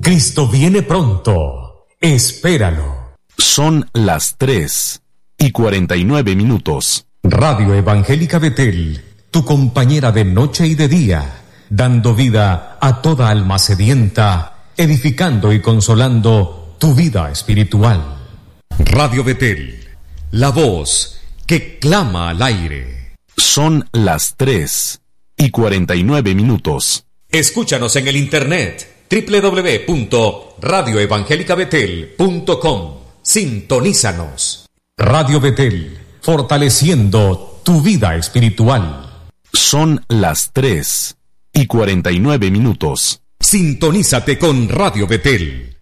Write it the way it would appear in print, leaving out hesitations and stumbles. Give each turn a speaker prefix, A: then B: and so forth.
A: Cristo viene pronto. Espéralo.
B: Son las 3:49.
A: Radio Evangélica Betel, tu compañera de noche y de día, dando vida a toda alma sedienta, edificando y consolando tu vida espiritual. Radio Betel, la voz que clama al aire.
B: Son las 3:49.
A: Escúchanos en el internet www.radioevangelicabetel.com. Sintonízanos. Radio Betel, fortaleciendo tu vida espiritual.
B: Son las 3:49.
A: Sintonízate con Radio Betel.